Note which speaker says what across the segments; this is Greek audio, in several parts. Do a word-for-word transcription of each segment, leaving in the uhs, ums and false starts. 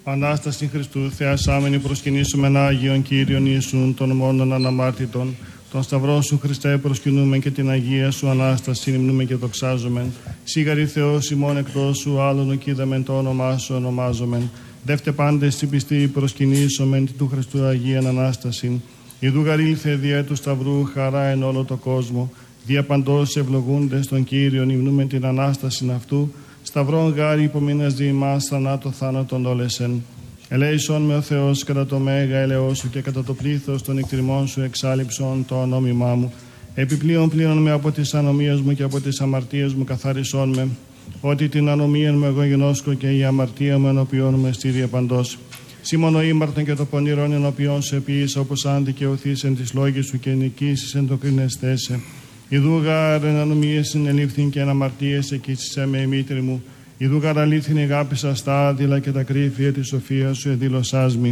Speaker 1: Ανάσταση Χριστού, θεασάμενοι προσκυνήσουμε Άγιον Κύριον Ιησούν, των μόνον αναμάρτητων. Τον Σταυρό σου, Χριστέ, προσκυνούμε και την Αγία σου Ανάσταση υμνούμε και δοξάζομεν. Σίγαρη Θεός ημών εκτός σου, άλλον οκείδαμεν το όνομά σου ονομάζομεν. Δεύτε πάντες στην πιστή προσκυνήσομεν την του Χριστού Αγίαν Ανάσταση. Ιδού γαρ ήλθε δια του Σταυρού χαρά εν όλο το κόσμο. Δια παντός ευλογούντες τον Κύριον υμνούμε την Ανάσταση αυτού. Σταυρόν γάρι υπομείνας δι' ημάς θανάτω θάνατον όλεσεν. Ελέησον με ο Θεός κατά το μέγα ελεό σου και κατά το πλήθος των εκτριμών σου εξάλληψον το ονόμημά μου. Επιπλέον πλήρων με από τις ανομίες μου και από τις αμαρτίες μου καθάρισόν με. Ότι την ανομία μου εγώ γενόσκω και η αμαρτία μου ενωπιών με στήρια παντός. Σήμωνο ήμαρτον και το πονηρόν ενωπιών σε ποιήσα όπως αν δικαιωθείς εν τις λόγες σου και νικήσεις εν το κρινεστέσαι. Ιδού γάρ εν ανομίες συνελήφθην και εν αμαρτίες εκείσισέ με η μήτρη μου. Ιδού γάρ αλήθην αγάπησα στα άδειλα και τα κρύφια της σοφίας σου εδήλωσάς μη.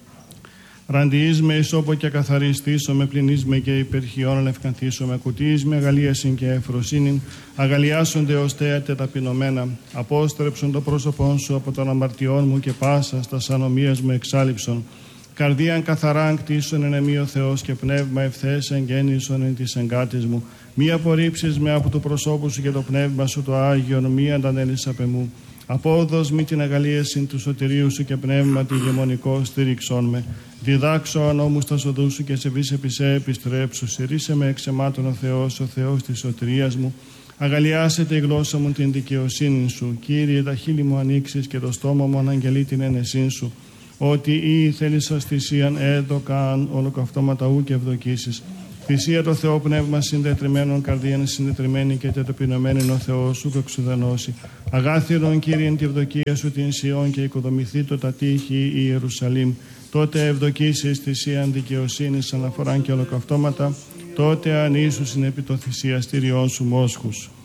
Speaker 1: Ραντιείς με ισόπο και καθαριστήσω με πληνείς με και υπερχιών αλευκανθήσω με κουτίς με αγαλίασιν και ευφροσύνην. Αγαλιάσονται ως θέατε ταπεινωμένα. Απόστρεψον το πρόσωπόν σου από των αμαρτιών μου και πάσα στα ανομίας μου εξάλληψον. Καρδίαν καθαράν κτίσον εν εμή ο Θεός και πνεύμα ευθές εγγέννησον εν της εγκάτης μου. Μη απορρίψεις με από του προσώπου σου και το πνεύμα σου το Άγιον, μη αντανέλεις απ' εμού. Απόδος μη την αγαλίασιν του σωτηρίου σου και πνεύμα τη γεμονικό στήριξόν με. Διδάξω ανώμους τα σοδού σου και σε βεις επισέ επιστρέψου. Συρίσε με εξαιμάτων ο Θεός, ο Θεός της σωτηρίας μου. Αγαλιάσετε η γλώσσα μου την δικαιοσύνη σου. Κύριε, τα χείλη μου ανοίξεις και το στόμα μου αναγγελεί την ένεσήν σου. Ότι ή θέλησας θυσίαν έδωκαν ολοκαυτώματα ου και ευδοκίσεις. Θυσία το Θεό πνεύμα συντετριμένων καρδίαν συντετριμένη και τεταπεινωμένη ο Θεός σου εξουδενώσει. Αγάθυρον Κύριε τη ευδοκία σου την Σιών και οικοδομηθεί το τα τείχη η Ιερουσαλήμ. Τότε ευδοκίσεις θυσίαν δικαιοσύνης αναφοράν και ολοκαυτώματα. Τότε αν ήσου συνεπί το θυσιαστήριόν σου μόσχους.